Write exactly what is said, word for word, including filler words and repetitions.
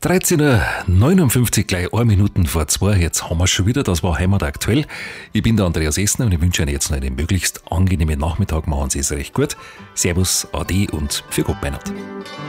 dreizehn Uhr neunundfünfzig, gleich eine Minute vor zwei. Jetzt haben wir schon wieder. Das war Heimat aktuell. Ich bin der Andreas Essner und ich wünsche Ihnen jetzt noch einen möglichst angenehmen Nachmittag. Machen Sie es recht gut. Servus, Ade und für Gott, Beinert.